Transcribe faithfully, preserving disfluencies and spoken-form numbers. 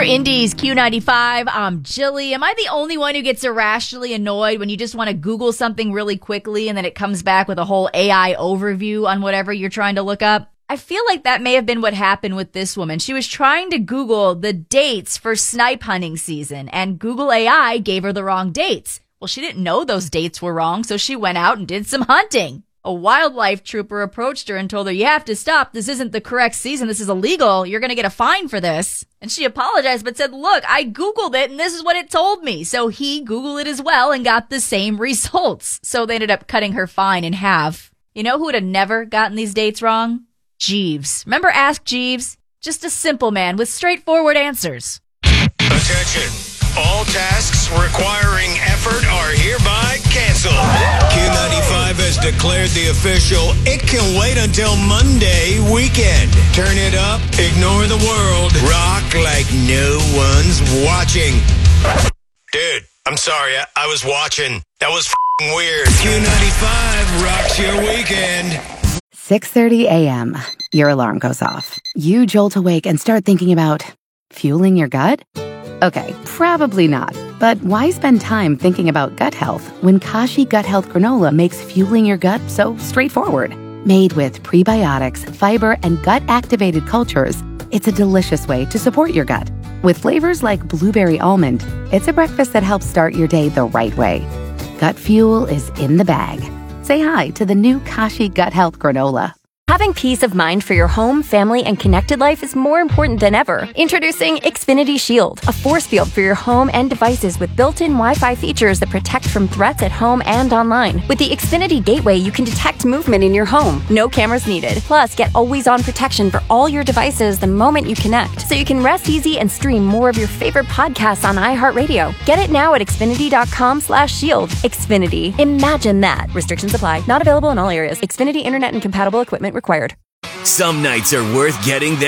Indies Q ninety-five. I'm Jilly. Am I the only one who gets irrationally annoyed when you just want to Google something really quickly and then it comes back with a whole A I overview on whatever you're trying to look up? I feel like that may have been what happened with this woman. She was trying to Google the dates for snipe hunting season, and Google A I gave her the wrong dates. Well, she didn't know those dates were wrong, so she went out and did some hunting. A wildlife trooper approached her and told her, you have to stop. This isn't the correct season. This is illegal. You're going to get a fine for this. And she apologized, but said, look, I Googled it and this is what it told me. So he Googled it as well and got the same results. So they ended up cutting her fine in half. You know who would have never gotten these dates wrong? Jeeves. Remember Ask Jeeves? Just a simple man with straightforward answers. Attention. All tasks requiring effort are hereby canceled. Q ninety-five has declared the official "it can wait until Monday" weekend. Turn it up, ignore the world, rock like no one's watching. Dude, I'm sorry, I, I was watching. That was f***ing weird. Q ninety-five rocks your weekend. six thirty a.m. Your alarm goes off. You jolt awake and start thinking about fueling your gut? Okay, probably not. But why spend time thinking about gut health when Kashi Gut Health Granola makes fueling your gut so straightforward? Made with prebiotics, fiber, and gut-activated cultures, it's a delicious way to support your gut. With flavors like blueberry almond, it's a breakfast that helps start your day the right way. Gut fuel is in the bag. Say hi to the new Kashi Gut Health Granola. Having peace of mind for your home, family, and connected life is more important than ever. Introducing Xfinity Shield, a force field for your home and devices with built-in Wi-Fi features that protect from threats at home and online. With the Xfinity Gateway, you can detect movement in your home. No cameras needed. Plus, get always-on protection for all your devices the moment you connect, so you can rest easy and stream more of your favorite podcasts on iHeartRadio. Get it now at Xfinity.com slash shield. Xfinity. Imagine that. Restrictions apply. Not available in all areas. Xfinity Internet and compatible equipment required. Some nights are worth getting there.